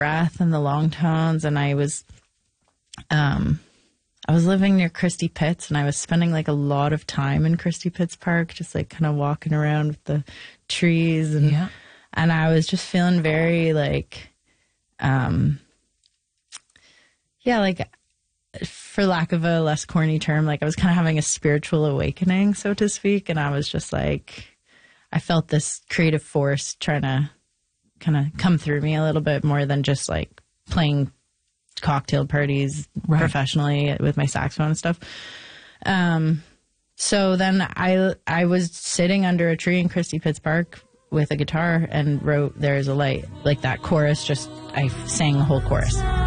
breath and the long tones, and I was living near Christie Pitts, and I was spending like a lot of time in Christie Pitts Park, just like kind of walking around with the trees, and I was just feeling very like, like, for lack of a less corny term, like I was kind of having a spiritual awakening, so to speak, and I was just like, I felt this creative force trying to kind of come through me a little bit more than just like playing cocktail parties professionally with my saxophone and stuff. So then I was sitting under a tree in Christie Pitts Park with a guitar and wrote "There's a Light," like that chorus. Just I sang the whole chorus.